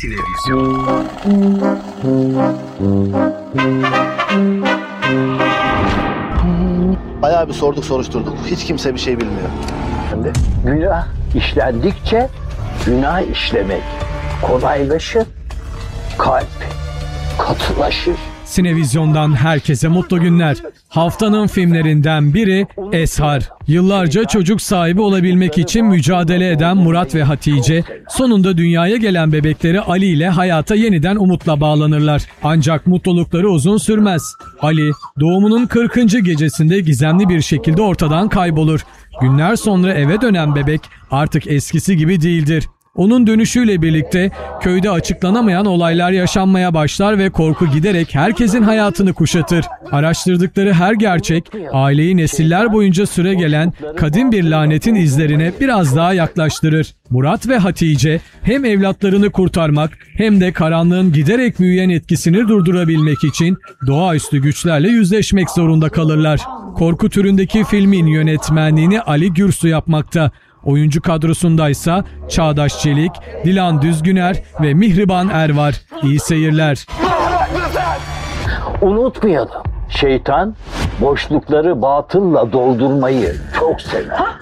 Sinevizyon. Bayağı bir sorduk soruşturduk. Hiç kimse bir şey bilmiyor. Günah işlendikçe günah işlemek kolaylaşır, kalp katılaşır. Sinevizyon'dan herkese mutlu günler. Haftanın filmlerinden biri Eshar. Yıllarca çocuk sahibi olabilmek için mücadele eden Murat ve Hatice, sonunda dünyaya gelen bebekleri Ali ile hayata yeniden umutla bağlanırlar. Ancak mutlulukları uzun sürmez. Ali, doğumunun 40. gecesinde gizemli bir şekilde ortadan kaybolur. Günler sonra eve dönen bebek artık eskisi gibi değildir. Onun dönüşüyle birlikte köyde açıklanamayan olaylar yaşanmaya başlar ve korku giderek herkesin hayatını kuşatır. Araştırdıkları her gerçek, aileyi nesiller boyunca süregelen kadim bir lanetin izlerine biraz daha yaklaştırır. Murat ve Hatice hem evlatlarını kurtarmak hem de karanlığın giderek büyüyen etkisini durdurabilmek için doğaüstü güçlerle yüzleşmek zorunda kalırlar. Korku türündeki filmin yönetmenliğini Ali Gürsu yapmakta. Oyuncu kadrosundaysa Çağdaş Çelik, Dilan Düzgüner ve Mihriban Er var. İyi seyirler. Unutmayalım, şeytan boşlukları batılla doldurmayı çok sever.